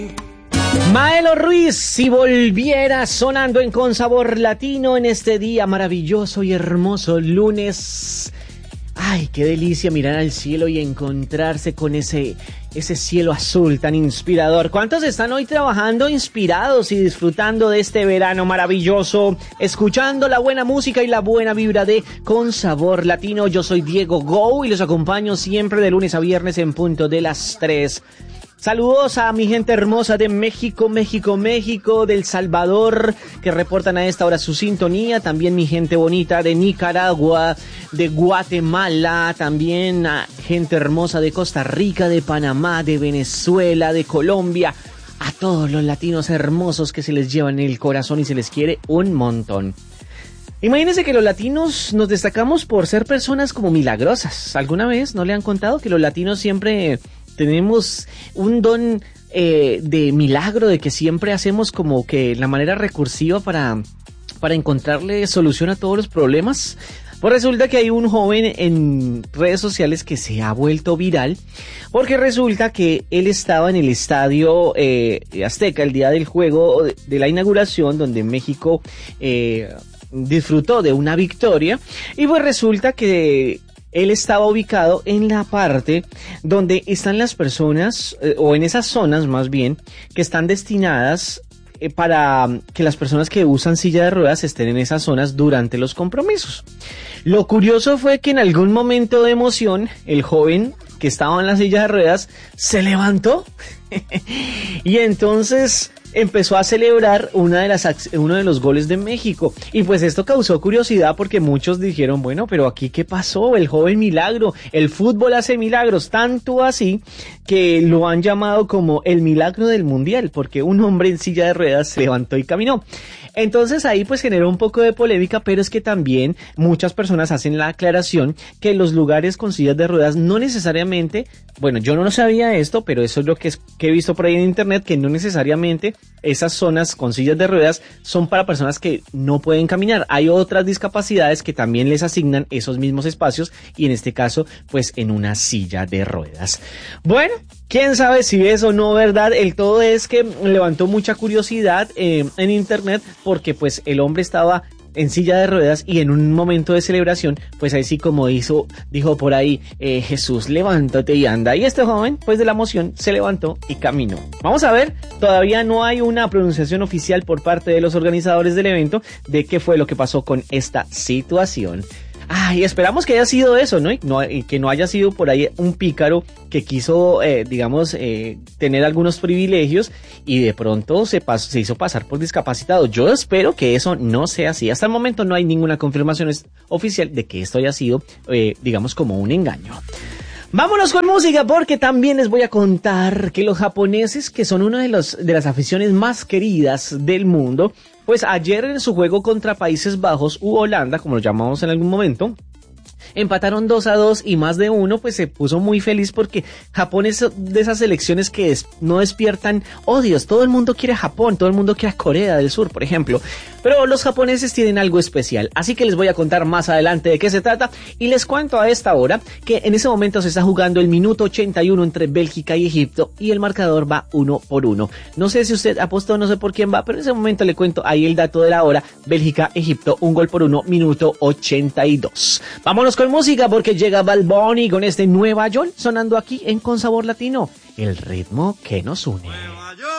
Maelo Ruiz, si volviera sonando en Con Sabor Latino en este día maravilloso y hermoso lunes. Ay, qué delicia mirar al cielo y encontrarse con ese cielo azul tan inspirador. ¿Cuántos están hoy trabajando inspirados y disfrutando de este verano maravilloso? Escuchando la buena música y la buena vibra de Con Sabor Latino. Yo soy Diego Go y los acompaño siempre de lunes a viernes en punto de las 3. Saludos a mi gente hermosa de México, del Salvador, que reportan a esta hora su sintonía. También mi gente bonita de Nicaragua, de Guatemala, también a gente hermosa de Costa Rica, de Panamá, de Venezuela, de Colombia. A todos los latinos hermosos que se les lleva en el corazón y se les quiere un montón. Imagínense que los latinos nos destacamos por ser personas como milagrosas. ¿Alguna vez no le han contado que los latinos siempre tenemos un don de milagro, de que siempre hacemos como que la manera recursiva para encontrarle solución a todos los problemas? Pues resulta que hay un joven en redes sociales que se ha vuelto viral, porque resulta que él estaba en el estadio Azteca el día del juego de la inauguración, donde México disfrutó de una victoria, y pues resulta que él estaba ubicado en la parte donde están las personas, o en esas zonas más bien, que están destinadas para que las personas que usan silla de ruedas estén en esas zonas durante los compromisos. Lo curioso fue que en algún momento de emoción, el joven que estaba en la silla de ruedas se levantó y entonces empezó a celebrar uno de los goles de México. Y pues esto causó curiosidad porque muchos dijeron, bueno, pero aquí ¿qué pasó? El joven milagro, el fútbol hace milagros, tanto así que lo han llamado como el milagro del mundial, porque un hombre en silla de ruedas se levantó y caminó. Entonces ahí pues generó un poco de polémica, pero es que también muchas personas hacen la aclaración que los lugares con sillas de ruedas no necesariamente, bueno, yo no sabía esto, pero eso es lo que he visto por ahí en internet, que no necesariamente esas zonas con sillas de ruedas son para personas que no pueden caminar. Hay otras discapacidades que también les asignan esos mismos espacios y en este caso pues en una silla de ruedas. Bueno, quién sabe si es o no verdad. El todo es que levantó mucha curiosidad en internet porque pues el hombre estaba en silla de ruedas y en un momento de celebración, pues ahí sí como dijo por ahí, Jesús, levántate y anda. Y este joven, pues de la emoción, se levantó y caminó. Vamos a ver, todavía no hay una pronunciación oficial por parte de los organizadores del evento de qué fue lo que pasó con esta situación. Y esperamos que haya sido eso, ¿no? Y que no haya sido por ahí un pícaro que quiso, tener algunos privilegios y de pronto se hizo pasar por discapacitado. Yo espero que eso no sea así. Hasta el momento no hay ninguna confirmación oficial de que esto haya sido, como un engaño. Vámonos con música porque también les voy a contar que los japoneses, que son una de las aficiones más queridas del mundo, pues ayer en su juego contra Países Bajos u Holanda, como lo llamamos en algún momento, empataron 2-2 y más de uno pues se puso muy feliz porque Japón es de esas selecciones que no despiertan odios. Todo el mundo quiere a Japón, todo el mundo quiere a Corea del Sur, por ejemplo. Pero los japoneses tienen algo especial, así que les voy a contar más adelante de qué se trata y les cuento a esta hora que en ese momento se está jugando el minuto 81 entre Bélgica y Egipto y el marcador va 1-1. No sé si usted apostó, no sé por quién va, pero en ese momento le cuento ahí el dato de la hora. Bélgica-Egipto, 1-1, minuto 82. Vámonos con música porque llega Bad Bunny con este Nueva York sonando aquí en Con Sabor Latino, el ritmo que nos une.